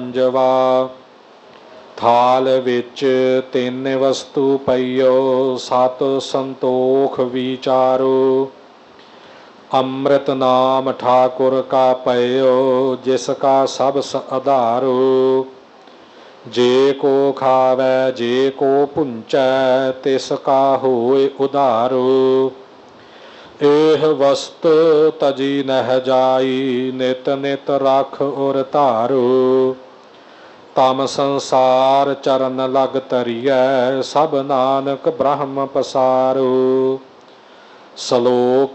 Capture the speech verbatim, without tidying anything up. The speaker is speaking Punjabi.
ਪੰਜਵਾ। ਥਾਲ ਵਿੱਚ ਤਿੰਨ ਵਸਤੂ ਪਈਓ, ਸਤ ਸੰਤੋਖ ਵਿਚਾਰੋ। ਅੰਮ੍ਰਿਤ ਨਾਮ ਠਾਕੁਰ ਕਾ ਪਇਓ, ਜਿਸ ਕਾ ਸਬਸ ਆਧਾਰੋ। ਜੇ ਕੋ ਖਾਵੈ ਜੇ ਕੋ ਪੁੰਚੈ, ਤਿਸ ਕਾ ਹੋਇ ਉਧਾਰੋ। ਇਹ ਵਸਤ ਤਜੀ ਨਹਿ ਜਾਈ, ਨਿਤ ਨਿਤ ਰਖ ਔਰ ਧਾਰੋ। ਤਮ ਸੰਸਾਰ ਚਰਨ ਲਗ ਤਰੀਐ, ਸਭ ਨਾਨਕ ਬ੍ਰਹਮ ਪਸਾਰੋ। ਸਲੋਕ